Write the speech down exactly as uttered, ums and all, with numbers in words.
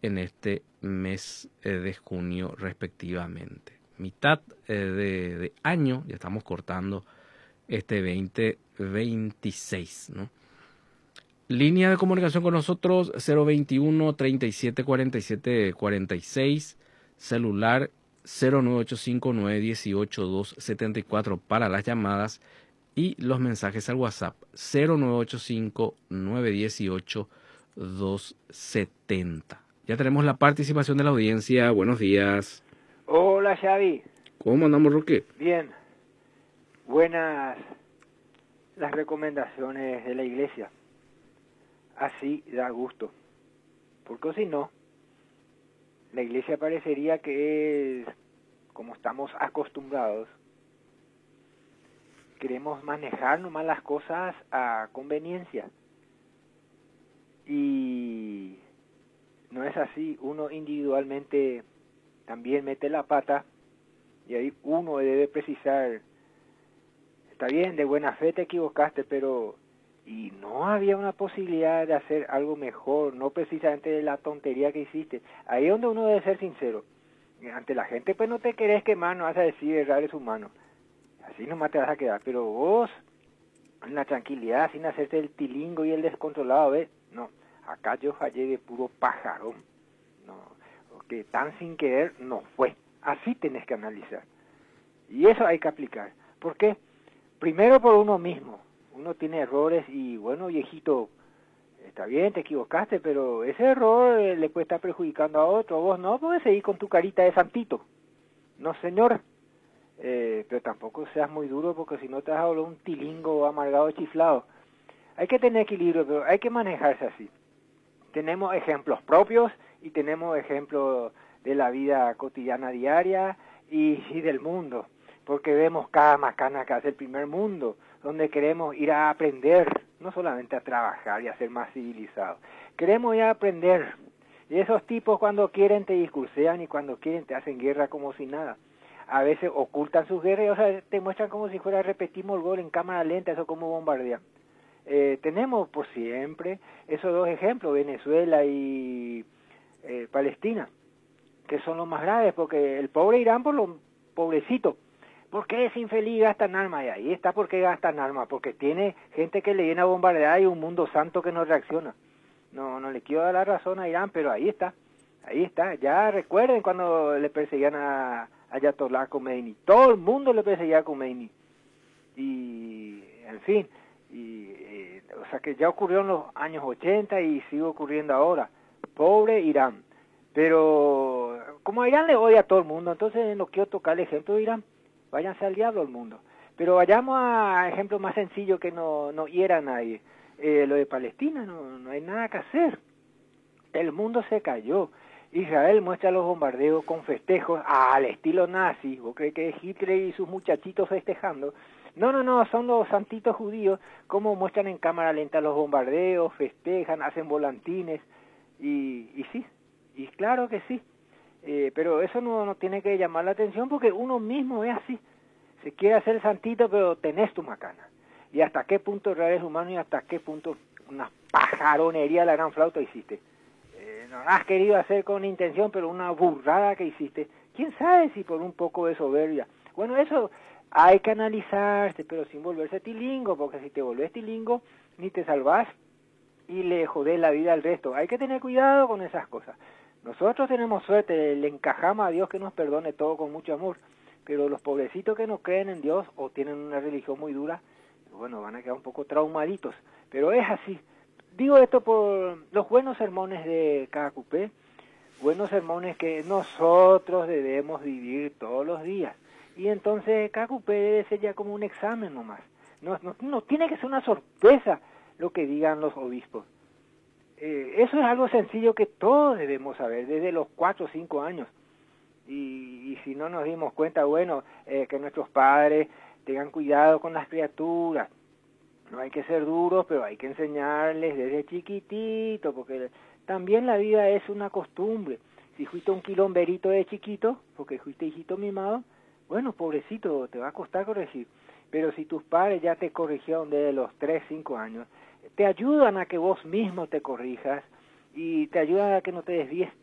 en este mes eh, de junio respectivamente. Mitad eh, de, de año, ya estamos cortando este veinte veintiséis, ¿no? Línea de comunicación con nosotros cero veintiuno, treinta y siete, cuarenta y siete, cuarenta y seis, celular cero nueve ocho cinco, nueve uno ocho, dos siete cuatro para las llamadas y los mensajes al WhatsApp cero nueve ocho cinco, nueve uno ocho, dos siete cero. Ya tenemos la participación de la audiencia. Buenos días. Hola, Xavi. ¿Cómo andamos, Roque? Bien. Buenas las recomendaciones de la iglesia. Así da gusto. Porque si no, la iglesia parecería que es como estamos acostumbrados. Queremos manejar nomás las cosas a conveniencia. Y no es así. Uno individualmente también mete la pata y ahí uno debe precisar, está bien, de buena fe te equivocaste, pero y no había una posibilidad de hacer algo mejor, no precisamente de la tontería que hiciste. Ahí es donde uno debe ser sincero. Ante la gente pues no te querés quemar, no vas a decir errar es humano. Así nomás te vas a quedar, pero vos en la tranquilidad, sin hacerte el tilingo y el descontrolado, ¿ves? No, acá yo fallé de puro pajarón. No, que tan sin querer no fue. Así tenés que analizar. Y eso hay que aplicar. ¿Por qué? Primero por uno mismo. Uno tiene errores y, bueno, viejito, está bien, te equivocaste, pero ese error eh, le puede estar perjudicando a otro. Vos no puedes seguir con tu carita de santito. No, señor. Eh, pero tampoco seas muy duro porque si no te vas a volver un tilingo amargado chiflado. Hay que tener equilibrio, pero hay que manejarse así. Tenemos ejemplos propios y tenemos ejemplos de la vida cotidiana diaria y, y del mundo, porque vemos cada macana que hace el primer mundo, donde queremos ir a aprender, no solamente a trabajar y a ser más civilizados, queremos ir a aprender, y esos tipos cuando quieren te discursean y cuando quieren te hacen guerra como si nada, a veces ocultan sus guerras y o sea, te muestran como si fuera repetimos el gol en cámara lenta, eso como bombardean. Eh, tenemos por siempre esos dos ejemplos, Venezuela y eh, Palestina, que son los más graves, porque el pobre Irán, por lo pobrecito, ¿por qué es infeliz, gastan armas? Y ahí está por qué gastan armas, porque tiene gente que le viene a bombardear y un mundo santo que no reacciona. No, no le quiero dar la razón a Irán, pero ahí está, ahí está. Ya recuerden cuando le perseguían a Ayatollah Khomeini, todo el mundo le perseguía a Khomeini. Y, en fin, y, eh, o sea que ya ocurrió en los años ochenta y sigue ocurriendo ahora. Pobre Irán. Pero como a Irán le odia a todo el mundo, entonces no quiero tocar el ejemplo de Irán. Váyanse al diablo el mundo. Pero vayamos a ejemplos más sencillos que no, no hiera a nadie. Eh, lo de Palestina, no, no hay nada que hacer. El mundo se cayó. Israel muestra los bombardeos con festejos al estilo nazi. ¿Vos crees que es Hitler y sus muchachitos festejando? No, no, no, son los santitos judíos como muestran en cámara lenta los bombardeos, festejan, hacen volantines. Y, y sí, y claro que sí. Eh, pero eso no, no tiene que llamar la atención porque uno mismo es así. Se quiere hacer santito, pero tenés tu macana. Y hasta qué punto eres humano y hasta qué punto una pajaronería de la gran flauta hiciste. Eh, no has querido hacer con intención, pero una burrada que hiciste. ¿Quién sabe si por un poco de soberbia? Bueno, eso hay que analizarse, pero sin volverse tilingo, porque si te volvés tilingo, ni te salvás y le jodés la vida al resto. Hay que tener cuidado con esas cosas. Nosotros tenemos suerte, le encajamos a Dios que nos perdone todo con mucho amor, pero los pobrecitos que no creen en Dios o tienen una religión muy dura, bueno, van a quedar un poco traumaditos, pero es así. Digo esto por los buenos sermones de Cacupé, buenos sermones que nosotros debemos vivir todos los días, y entonces Cacupé debe ser ya como un examen nomás, no, no, no tiene que ser una sorpresa lo que digan los obispos. Eh, eso es algo sencillo que todos debemos saber desde los cuatro o cinco años. Y, y si no nos dimos cuenta, bueno, eh, que nuestros padres tengan cuidado con las criaturas. No hay que ser duros, pero hay que enseñarles desde chiquitito, porque también la vida es una costumbre. Si fuiste un quilomberito de chiquito, porque fuiste hijito mimado, bueno, pobrecito, te va a costar corregir. Pero si tus padres ya te corrigieron desde los tres, cinco años, te ayudan a que vos mismo te corrijas y te ayudan a que no te desvíes